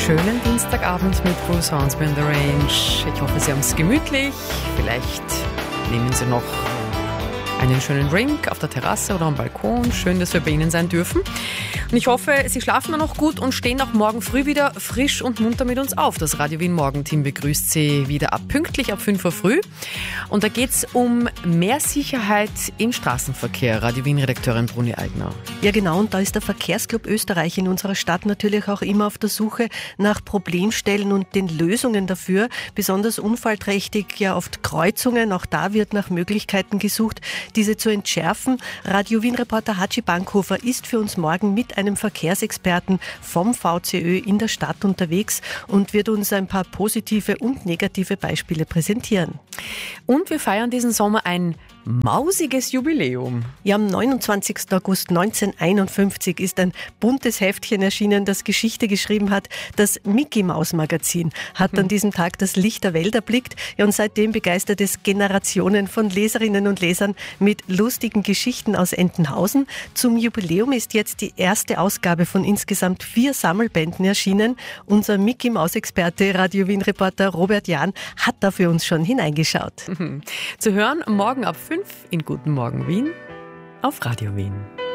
Schönen Dienstagabend mit Bruce Hornsby on the Range. Ich hoffe, Sie haben es gemütlich. Vielleicht nehmen Sie noch einen schönen Drink auf der Terrasse oder am Balkon. Schön, dass wir bei Ihnen sein dürfen. Und ich hoffe, Sie schlafen dann noch gut und stehen auch morgen früh wieder frisch und munter mit uns auf. Das Radio Wien Morgenteam begrüßt Sie wieder pünktlich ab 5 Uhr früh. Und da geht es um mehr Sicherheit im Straßenverkehr. Radio Wien-Redakteurin Bruni Eigner. Ja genau, und da ist der Verkehrsclub Österreich in unserer Stadt natürlich auch immer auf der Suche nach Problemstellen und den Lösungen dafür. Besonders unfallträchtig ja oft Kreuzungen, auch da wird nach Möglichkeiten gesucht, diese zu entschärfen. Radio Wien-Reporter Hatschi Bankhofer ist für uns morgen mit einem Verkehrsexperten vom VCÖ in der Stadt unterwegs und wird uns ein paar positive und negative Beispiele präsentieren. Und wir feiern diesen Sommer ein mausiges Jubiläum. Ja, am 29. August 1951 ist ein buntes Heftchen erschienen, das Geschichte geschrieben hat. Das Mickey-Maus-Magazin hat an diesem Tag das Licht der Welt erblickt. Ja, und seitdem begeistert es Generationen von Leserinnen und Lesern mit lustigen Geschichten aus Entenhausen. Zum Jubiläum ist jetzt die erste Ausgabe von insgesamt 4 Sammelbänden erschienen. Unser Mickey-Maus-Experte, Radio Wien-Reporter Robert Jahn hat da für uns schon hineingeschaut. Zu hören morgen ab 5 in Guten Morgen Wien auf Radio Wien.